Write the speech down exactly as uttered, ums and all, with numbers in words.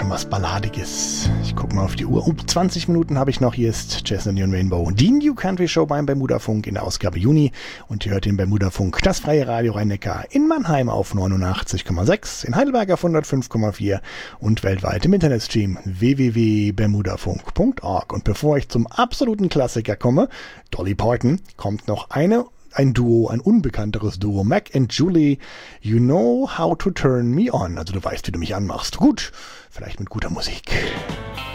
bisschen was Balladiges. Ich gucke mal auf die Uhr. Um zwanzig Minuten habe ich noch. Hier ist Chestnut Neon Rainbow, die New Country Show beim Bermuda-Funk in der Ausgabe Juni. Und ihr hört den Bermuda-Funk, das freie Radio Rhein-Neckar, in Mannheim auf neunundachtzig Komma sechs, in Heidelberg auf hundertfünf Komma vier und weltweit im Internetstream w w w punkt bermudafunk punkt org. Und bevor ich zum absoluten Klassiker komme, Dolly Parton, kommt noch eine Ein Duo, ein unbekannteres Duo, Mac and Julie, You Know How to Turn Me On. Also du weißt, wie du mich anmachst. Gut, vielleicht mit guter Musik.